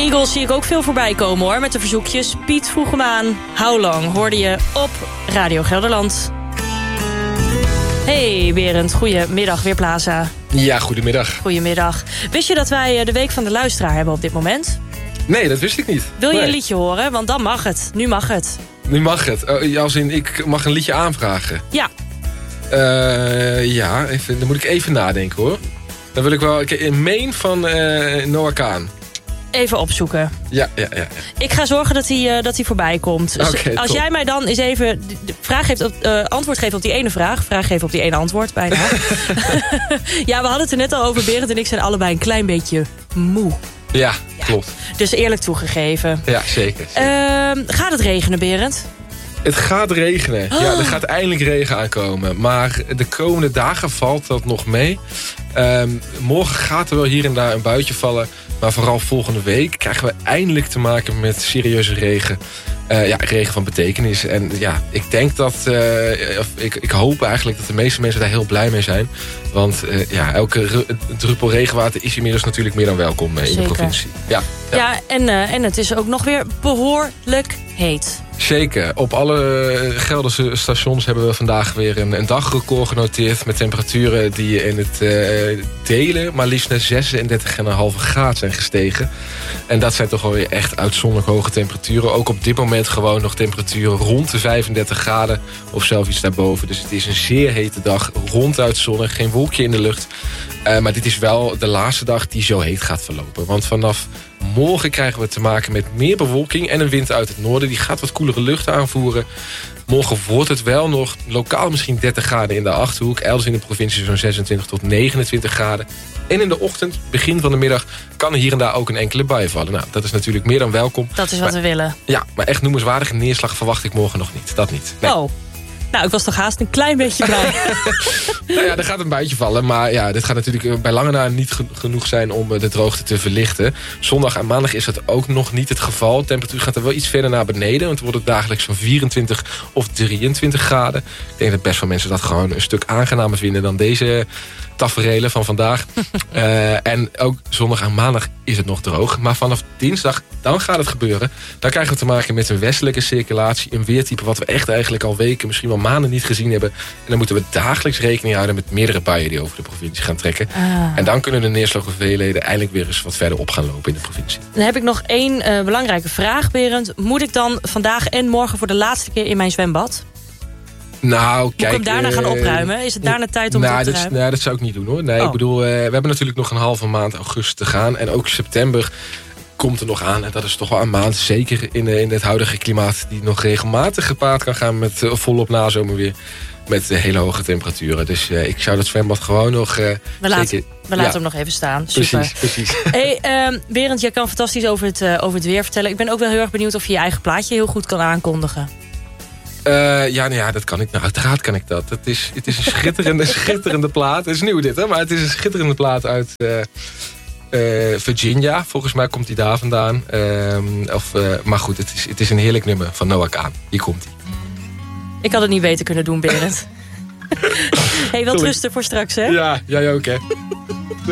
Eagles zie ik ook veel voorbij komen hoor, met de verzoekjes. Piet vroeg hem aan. How Long hoorde je op Radio Gelderland. Hey Berend, goedemiddag, Weerplaza. Ja, goedemiddag. Goedemiddag. Wist je dat wij de Week van de Luisteraar hebben op dit moment? Nee, dat wist ik niet. Wil je een liedje horen? Want dan mag het. Nu mag het. Nu mag het. Als in, ik mag een liedje aanvragen. Ja. Ja, dan moet ik even nadenken hoor. Dan wil ik wel een main van Noah Kaan. Even opzoeken. Ja. Ik ga zorgen dat hij voorbij komt. Dus okay, als top. jij mij dan eens even antwoord geeft op die ene vraag. Vraag geven op die ene antwoord bijna. Ja, we hadden het er net al over. Berend en ik zijn allebei een klein beetje moe. Ja, klopt. Dus eerlijk toegegeven. Ja, zeker. Gaat het regenen, Berend? Het gaat regenen. Ja, er gaat eindelijk regen aankomen. Maar de komende dagen valt dat nog mee. Morgen gaat er wel hier en daar een buitje vallen. Maar vooral volgende week krijgen we eindelijk te maken met serieuze regen. Regen van betekenis. En ja, ik denk dat... Ik hoop eigenlijk dat de meeste mensen daar heel blij mee zijn. Want elke druppel regenwater is inmiddels natuurlijk meer dan welkom in de provincie. Ja, en het is ook nog weer behoorlijk heet. Zeker. Op alle Gelderse stations hebben we vandaag weer een dagrecord genoteerd. Met temperaturen die in het delen maar liefst naar 36,5 graden zijn gestegen. En dat zijn toch wel weer echt uitzonderlijk hoge temperaturen. Ook op dit moment gewoon nog temperaturen rond de 35 graden of zelfs iets daarboven. Dus het is een zeer hete dag, ronduit zonnig, geen wolkje in de lucht. Maar dit is wel de laatste dag die zo heet gaat verlopen. Want vanaf morgen krijgen we te maken met meer bewolking en een wind uit het noorden. Die gaat wat koelere lucht aanvoeren. Morgen wordt het wel nog lokaal misschien 30 graden in de Achterhoek. Elders in de provincie zo'n 26 tot 29 graden. En in de ochtend, begin van de middag, kan er hier en daar ook een enkele bui vallen. Nou, dat is natuurlijk meer dan welkom. Dat is wat we willen. Ja, maar echt noemenswaardige neerslag verwacht ik morgen nog niet. Dat niet. Nee. Oh. Nou, ik was toch haast een klein beetje blij. Nou ja, er gaat een buitje vallen. Maar ja, dit gaat natuurlijk bij lange na niet genoeg zijn om de droogte te verlichten. Zondag en maandag is dat ook nog niet het geval. De temperatuur gaat er wel iets verder naar beneden. Want het wordt dagelijks zo'n 24 of 23 graden. Ik denk dat best veel mensen dat gewoon een stuk aangenamer vinden dan deze taferelen van vandaag. En ook zondag en maandag is het nog droog. Maar vanaf dinsdag, dan gaat het gebeuren. Dan krijgen we te maken met een westelijke circulatie. Een weertype wat we echt eigenlijk al weken, misschien wel maanden niet gezien hebben. En dan moeten we dagelijks rekening houden met meerdere buien die over de provincie gaan trekken. En dan kunnen de neerslaghoeveelheden eindelijk weer eens wat verder op gaan lopen in de provincie. Dan heb ik nog één belangrijke vraag, Berend. Moet ik dan vandaag en morgen voor de laatste keer in mijn zwembad? Nou, moet ik hem daarna gaan opruimen? Is het daarna tijd om het op te ruimen? Nee, dat zou ik niet doen hoor. Nee, ik bedoel, we hebben natuurlijk nog een halve maand augustus te gaan. En ook september komt er nog aan. En dat is toch wel een maand, zeker in het huidige klimaat, die nog regelmatig gepaard kan gaan met volop nazomerweer. Met hele hoge temperaturen. Dus ik zou dat zwembad gewoon nog... We laten hem nog even staan. Super. Precies. Hey, Berend, jij kan fantastisch over het weer vertellen. Ik ben ook wel heel erg benieuwd of je je eigen plaatje heel goed kan aankondigen. Dat kan ik. Nou, uiteraard kan ik dat. Het is een schitterende plaat. Het is nieuw dit, hè? Maar het is een schitterende plaat uit Virginia. Volgens mij komt hij daar vandaan. Maar goed, het is een heerlijk nummer van Noah Kaan. Hier komt hij. Ik had het niet beter kunnen doen, Berend. Hey, wel rusten voor straks, hè? Ja, jij ook, hè?